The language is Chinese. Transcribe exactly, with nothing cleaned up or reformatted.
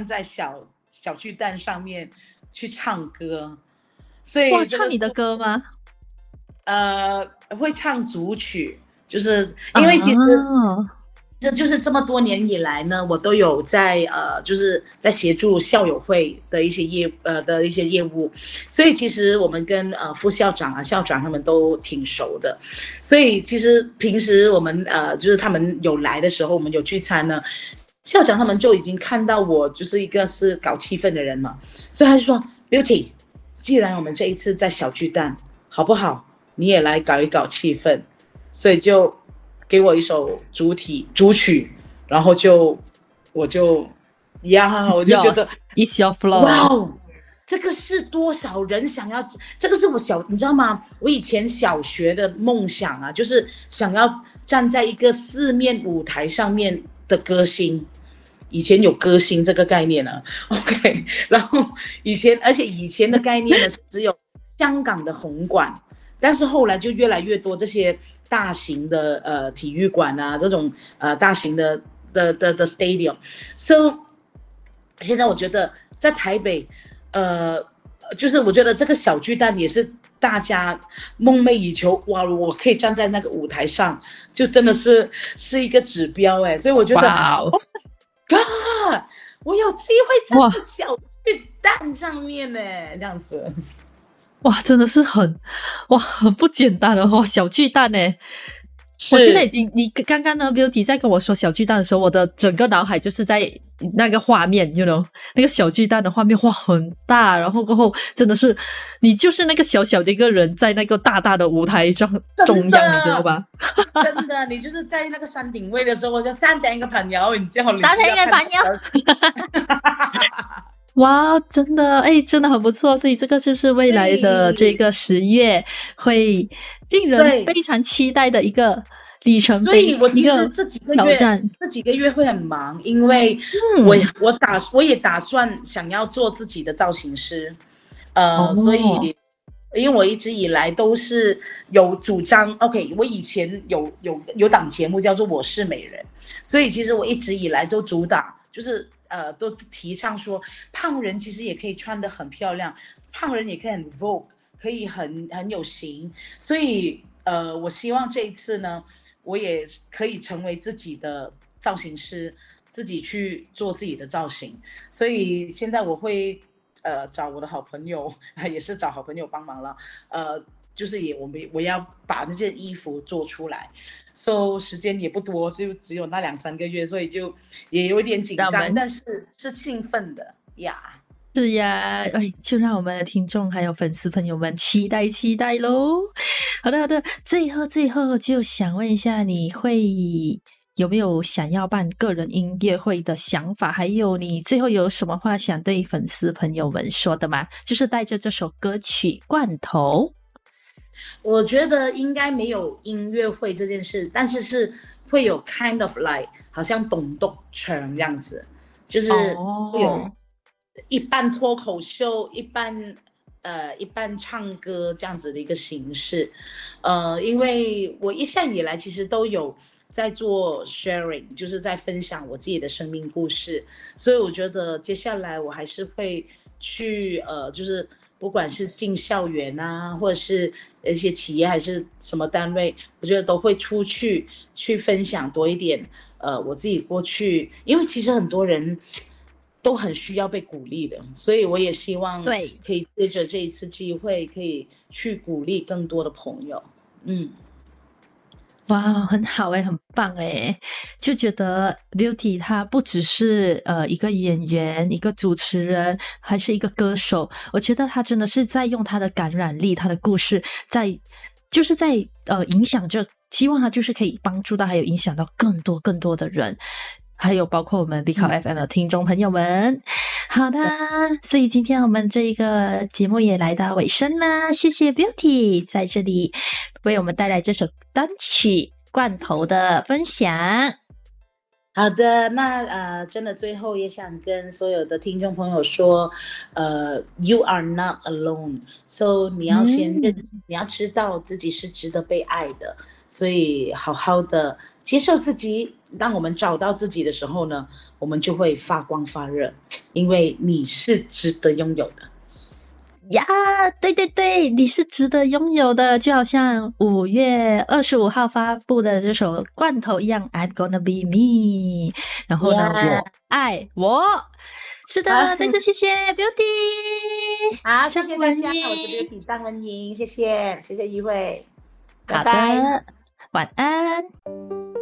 在小小巨蛋上面去唱歌，所哇， 以这个唱你的歌吗？ 呃会唱主曲，就是因为其实啊， 这就是这么多年以来呢，我都有在呃，就是在协助校友会的一些业呃的一些业务，所以其实我们跟呃副校长啊、校长他们都挺熟的，所以其实平时我们呃就是他们有来的时候，我们有聚餐呢，校长他们就已经看到我就是一个是搞气氛的人嘛，所以他就说 Beauty，既然我们这一次在小巨蛋，好不好？你也来搞一搞气氛，所以就给我一首主题主曲，然后就我就呀，我就觉得 Yours，It's your 哇 flow。 哦，这个是多少人想要，这个是我小，你知道吗？我以前小学的梦想啊，就是想要站在一个四面舞台上面的歌星。以前有歌星这个概念呢、啊、，OK，然后以前，而且以前的概念呢是只有香港的红馆，但是后来就越来越多这些大型的呃体育馆啊，这种呃大型的的的的 stadium，so 现在我觉得在台北，呃，就是我觉得这个小巨蛋也是大家梦寐以求，哇，我可以站在那个舞台上，就真的是是一个指标哎，所以我觉得哇哦， ，Oh my God，我有机会站哇在小巨蛋上面呢，这样子。 哇，真的是很哇很不简单的哇，小巨蛋呢。我现在已是， 经，你刚刚呢 Beauty 在跟我说小巨蛋的时候，我的整个脑海就是在那个画面 you know 那个小巨蛋的画面，哇，很大，然后过后真的是你就是那个小小的一个人在那个大大的舞台上中真央，你知道的， 吧？ 真的，你就是在那个山顶位的时候，我就三点一个朋友，你叫你三就要看到点一个朋友，哇，真的，哎，真的很不错。所以这个就是未来的这对个十月会令人非对， 常期待的一个里程所以碑，一个我其实这几个月挑战。 这几个月会很忙，因为我嗯， 我打我也打算想要做自己的造型师，呃，所哦， 以因为我一直以来都是有主张，OK，我以前有有有档节目叫做《我是美人》，所以其实我一直以来都主打就是呃都提倡说，胖人其实也可以穿得很漂亮，胖人也可以很 vogue，可以很很有型，所以呃，我希望这一次呢。我也可以成为自己的造型师，自己去做自己的造型。所以现在我会呃找我的好朋友，也是找好朋友帮忙了。呃，就是也我们我要把那件衣服做出来。so 时间也不多，就只有那两三个月，所以就也有一点紧张， 让我们但是是兴奋的呀。 是呀，哎，就让我们的听众还有粉丝朋友们期待期待喽。好的，好的，最后最后就想问一下，你会有没有想要办个人音乐会的想法？还有你最后有什么话想对粉丝朋友们说的吗？就是带着这首歌曲《罐头》。 我觉得应该没有音乐会这件事，但是是会有 kind of like 好像董栋全这样子，就是会有哦， 一半脱口秀，一半呃一半唱歌这样子的一个形式。呃，因为我一向以来其实都有在做 sharing，就是在分享我自己的生命故事，所以我觉得接下来我还是会去呃，就是不管是进校园啊，或者是一些企业还是什么单位，我觉得都会出去去分享多一点。呃，我自己过去，因为其实很多人都很需要被鼓励的，所以我也希望对， 可以借着这一次机会，可以去鼓励更多的朋友。嗯， 哇，很好诶，很棒诶，就觉得 Beauty 她不只是呃一个演员、一个主持人，还是一个歌手。我觉得她真的是在用她的感染力、她的故事，在就是在呃影响着，希望她就是可以帮助到，还有影响到更多更多的人，还有包括我们 b i c o 嗯， F M 的听众朋友们。好的，所以今天我们这一个节目也来到尾声啦，谢谢 Beauty 在这里为我们带来这首单曲《罐头》的分享。 好的，那呃，真的最后也想跟所有的听众朋友说，呃，You are not alone，so 你要先认， 嗯， 你要知道自己是值得被爱的，所以好好的接受自己， 当我们找到自己的时候呢，我们就会发光发热，因为你是值得拥有的。 呀，对对对，你是值得拥有的，就好像五月二十五号发布的这首罐头一样 ，I'm gonna be me。然后呢， Yeah 我爱我。是的， 啊再次谢谢 Beauty。 好，谢谢大家， 张文我是英。 Beauty 张文莹，谢谢，谢谢一慧，拜好拜。 的，晚安。